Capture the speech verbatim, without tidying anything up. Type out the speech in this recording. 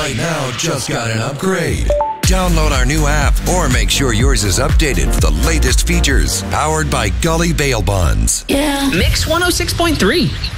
right now just got an upgrade. Download our new app or make sure yours is updated for the latest features. Powered by Gully Bail Bonds. Yeah. Mix one oh six point three.